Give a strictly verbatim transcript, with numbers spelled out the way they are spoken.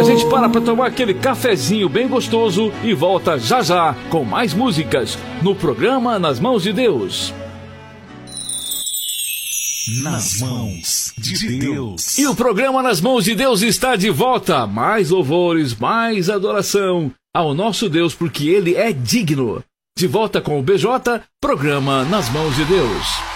gente para para tomar aquele cafezinho bem gostoso e volta já já com mais músicas no programa Nas Mãos de Deus. Nas Mãos de Deus. E o programa Nas Mãos de Deus está de volta. Mais louvores, mais adoração ao nosso Deus, porque Ele é digno. De volta com o B J, programa Nas Mãos de Deus.